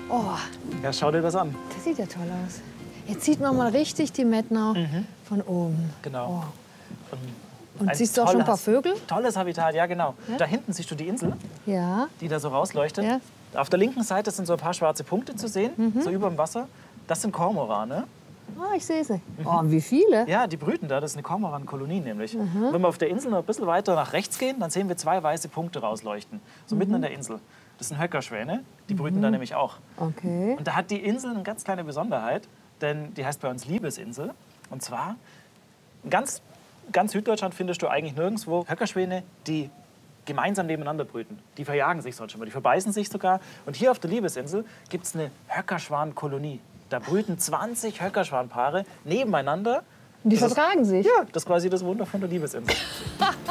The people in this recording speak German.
Oh, Ja, schau dir das an. das sieht ja toll aus. Jetzt sieht man mal richtig die Mettnau von oben. Genau. Oh. Und siehst du auch schon ein paar Vögel? Tolles Habitat, ja genau. Da hinten siehst du die Insel, Ja. die da so rausleuchtet. Ja. Auf der linken Seite sind so ein paar schwarze Punkte zu sehen, so über dem Wasser. Das sind Kormorane. Ah, ich sehe sie. Oh, wie viele? Ja, die brüten da. Das ist eine Kormoran-Kolonie nämlich. Wenn wir auf der Insel noch ein bisschen weiter nach rechts gehen, dann sehen wir 2 weiße Punkte rausleuchten. So mitten in der Insel. Das sind Höckerschwäne. Die brüten da nämlich auch. Okay. Und da hat die Insel eine ganz kleine Besonderheit, denn die heißt bei uns Liebesinsel. Und zwar, in ganz Süddeutschland findest du eigentlich nirgendwo Höckerschwäne, die gemeinsam nebeneinander brüten. Die verjagen sich sonst schon mal, die verbeißen sich sogar. Und hier auf der Liebesinsel gibt es eine Höckerschwan-Kolonie. Da brüten 20 Höckerschwanpaare nebeneinander. Und die vertragen sich? Ja, das ist quasi das Wunder von der Liebesinsel.